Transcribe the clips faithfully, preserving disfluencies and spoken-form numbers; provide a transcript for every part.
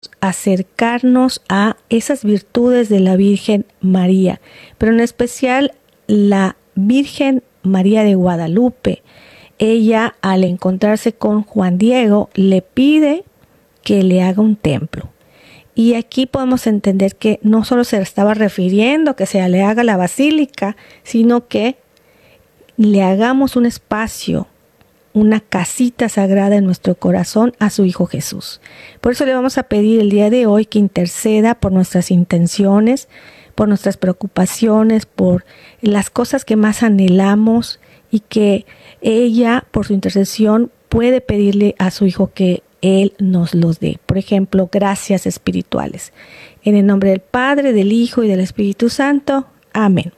acercarnos a esas virtudes de la Virgen María, pero en especial la Virgen María de Guadalupe. Ella, al encontrarse con Juan Diego, le pide que le haga un templo. Y aquí podemos entender que no solo se estaba refiriendo que se le haga la basílica, sino que le hagamos un espacio, una casita sagrada en nuestro corazón a su Hijo Jesús. Por eso le vamos a pedir el día de hoy que interceda por nuestras intenciones, por nuestras preocupaciones, por las cosas que más anhelamos, y que ella, por su intercesión, puede pedirle a su Hijo que Él nos los dé. Por ejemplo, gracias espirituales. En el nombre del Padre, del Hijo y del Espíritu Santo. Amén.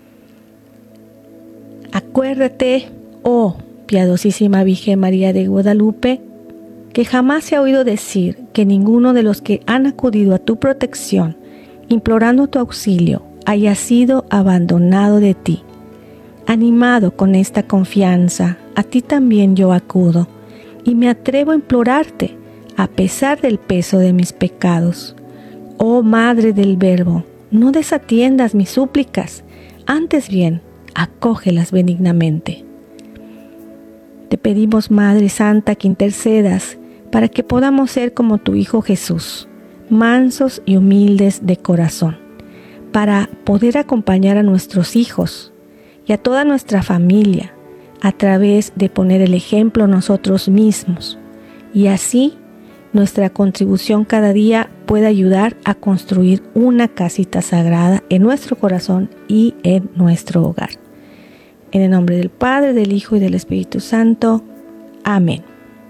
Acuérdate, oh piadosísima Virgen María de Guadalupe, que jamás se ha oído decir que ninguno de los que han acudido a tu protección, implorando tu auxilio, haya sido abandonado de ti. Animado con esta confianza, a ti también yo acudo, y me atrevo a implorarte, a pesar del peso de mis pecados. Oh Madre del Verbo, no desatiendas mis súplicas, antes bien, acógelas benignamente. Te pedimos, Madre Santa, que intercedas para que podamos ser como tu Hijo Jesús, mansos y humildes de corazón, para poder acompañar a nuestros hijos y a toda nuestra familia a través de poner el ejemplo nosotros mismos, y así nuestra contribución cada día puede ayudar a construir una casita sagrada en nuestro corazón y en nuestro hogar. En el nombre del Padre, del Hijo y del Espíritu Santo. Amén.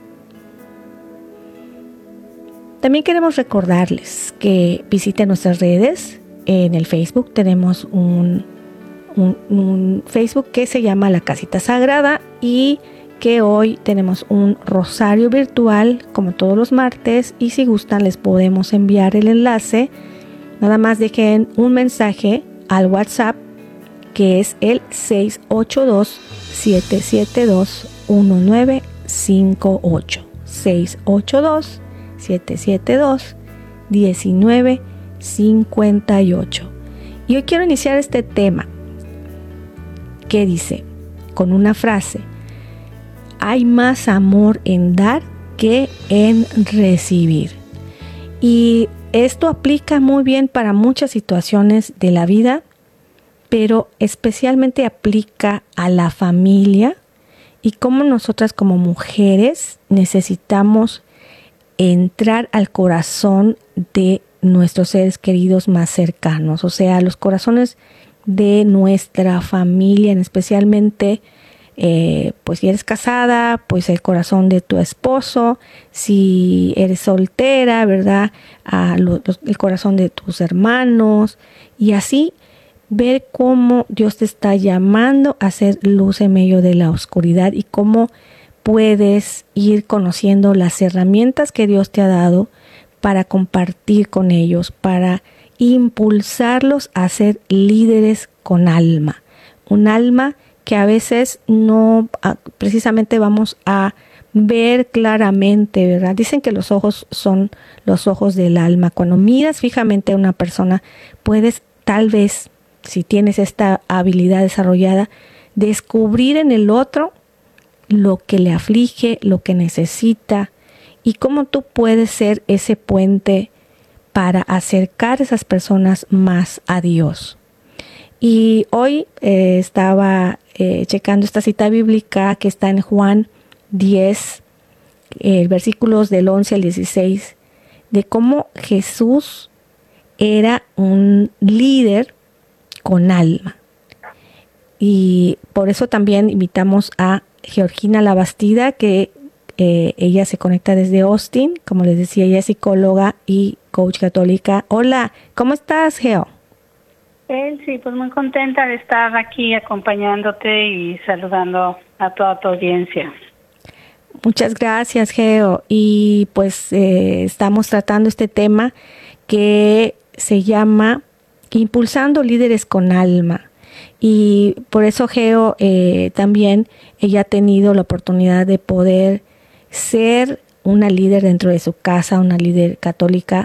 También queremos recordarles que visiten nuestras redes. En el Facebook tenemos un, un, un Facebook que se llama La Casita Sagrada, y que hoy tenemos un rosario virtual como todos los martes, y si gustan les podemos enviar el enlace. Nada más dejen un mensaje al WhatsApp, que es el seis ocho dos, siete siete dos, uno nueve cinco ocho. seis ocho dos, siete siete dos, uno nueve cinco ocho. Y hoy quiero iniciar este tema que dice, con una frase: hay más amor en dar que en recibir. Y esto aplica muy bien para muchas situaciones de la vida, pero especialmente aplica a la familia, y cómo nosotras como mujeres necesitamos entrar al corazón de nuestros seres queridos más cercanos, o sea, los corazones de nuestra familia, especialmente eh, pues si eres casada, pues el corazón de tu esposo; si eres soltera, ¿verdad? Ah, lo, los, el corazón de tus hermanos, y así ver cómo Dios te está llamando a ser luz en medio de la oscuridad, y cómo puedes ir conociendo las herramientas que Dios te ha dado para compartir con ellos, para impulsarlos a ser líderes con alma. Un alma que a veces no precisamente vamos a ver claramente, ¿verdad? Dicen que los ojos son los ojos del alma. Cuando miras fijamente a una persona, puedes tal vez, si tienes esta habilidad desarrollada, descubrir en el otro lo que le aflige, lo que necesita, y cómo tú puedes ser ese puente para acercar a esas personas más a Dios. Y hoy eh, estaba eh, checando esta cita bíblica que está en Juan diez, eh, versículos del once al dieciséis, de cómo Jesús era un líder con alma. Y por eso también invitamos a Georgina Labastida, que eh, ella se conecta desde Austin. Como les decía, ella es psicóloga y coach católica. Hola, ¿cómo estás, Geo? Eh, sí, pues muy contenta de estar aquí acompañándote y saludando a toda tu audiencia. Muchas gracias, Geo. Y pues eh, estamos tratando este tema que se llama Impulsando Líderes con Alma. Y por eso Geo eh, también ella ha tenido la oportunidad de poder ser una líder dentro de su casa, una líder católica,